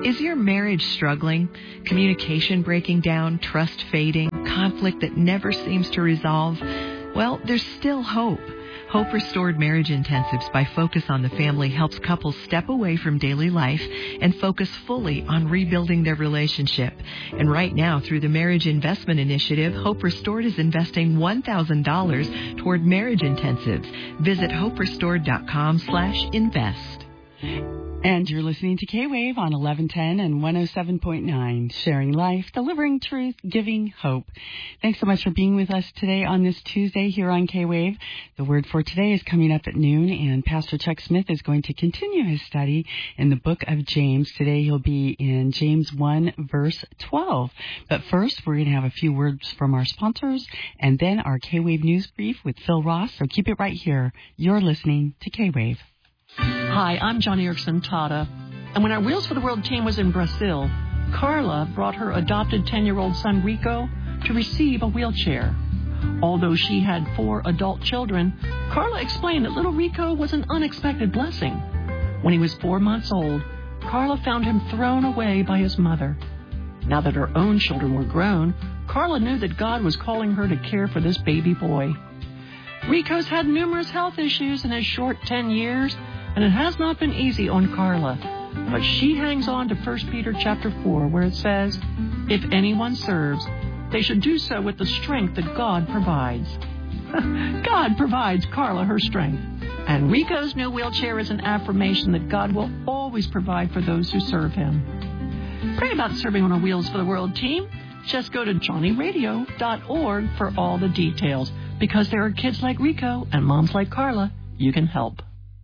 Is your marriage struggling? Communication breaking down, trust fading, conflict that never seems to resolve? Well, there's still hope. Hope Restored Marriage Intensives by Focus on the Family helps couples step away from daily life and focus fully on rebuilding their relationship. And right now, through the Marriage Investment Initiative, Hope Restored is investing $1,000 toward marriage intensives. Visit hoperestored.com/invest. And you're listening to K-Wave on 1110 and 107.9, sharing life, delivering truth, giving hope. Thanks so much for being with us today on this Tuesday here on K-Wave. The word for today is coming up at noon, and Pastor Chuck Smith is going to continue his study in the book of James. Today he'll be in James 1, verse 12. But first, we're going to have a few words from our sponsors, and then our K-Wave News Brief with Phil Ross. So keep it right here. You're listening to K-Wave. Hi, I'm Johnny Erickson Tata, and when our Wheels for the World team was in Brazil, Carla brought her adopted 10-year-old son Rico to receive a wheelchair. Although she had 4 adult children, Carla explained that little Rico was an unexpected blessing. When he was 4 months old, Carla found him thrown away by his mother. Now that her own children were grown, Carla knew that God was calling her to care for this baby boy. Rico's had numerous health issues in his short 10 years, and it has not been easy on Carla. But she hangs on to 1 Peter chapter 4, where it says, "If anyone serves, they should do so with the strength that God provides." God provides Carla her strength. And Rico's new wheelchair is an affirmation that God will always provide for those who serve him. Pray about serving on a Wheels for the World team. Just go to johnnyradio.org for all the details. Because there are kids like Rico and moms like Carla, you can help.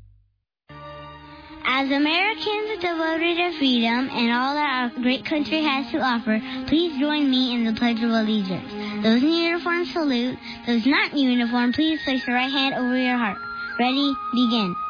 As Americans devoted to freedom and all that our great country has to offer, please join me in the Pledge of Allegiance. Those in uniform salute. Those not in uniform, please place your right hand over your heart. Ready? Begin.